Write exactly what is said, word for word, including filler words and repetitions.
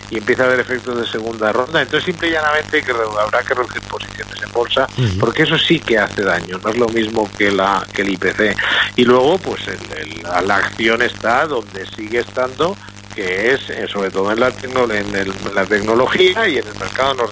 y empieza a haber efectos de segunda ronda. Entonces, simple y llanamente que habrá que reducir posiciones en bolsa, uh-huh. porque eso sí que hace daño, no es lo mismo que la que el I P C. Y luego, pues el, el, la acción está donde sigue estando, que es eh, sobre todo en la, tecno, en, el, en la tecnología y en el mercado norteamericano.